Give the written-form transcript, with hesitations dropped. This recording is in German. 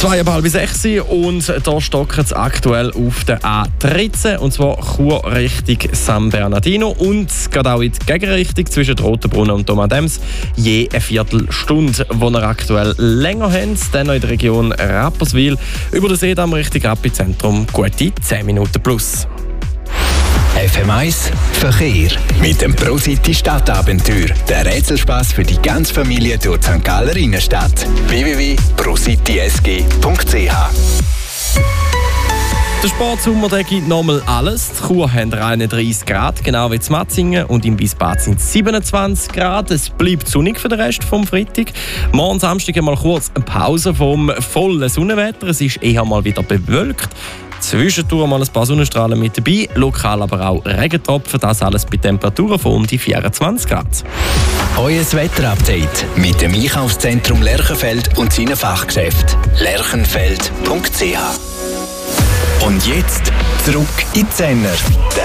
5:30 und da stocken es aktuell auf der A13 und zwar Chur Richtung San Bernardino und gerade auch in die Gegenrichtung zwischen Rotenbrunnen und Domadems je eine Viertelstunde, wo wir aktuell länger haben. Dann noch in der Region Rapperswil über den Seedamm Richtung Apizentrum gute 10 Minuten plus. FM1 Verkehr mit dem ProCity Stadtabenteuer. Der Rätselspaß für die ganze Familie durch St. Galler Innenstadt. www.procitysg.ch. Der Sportsommer gibt nochmal alles. Die Chur haben 31 Grad, genau wie in Matzingen, und im Wiesbad sind es 27 Grad. Es bleibt sonnig für den Rest vom Freitag. Morgen Samstag einmal kurz eine Pause vom vollen Sonnenwetter. Es ist eher mal wieder bewölkt. Zwischendurch mal ein paar Sonnenstrahlen mit dabei, lokal aber auch Regentropfen. Das alles bei Temperaturen von um die 24 Grad. Euer Wetterupdate mit dem Einkaufszentrum Lerchenfeld und seinen Fachgeschäften. lerchenfeld.ch. Und jetzt zurück in die Sender.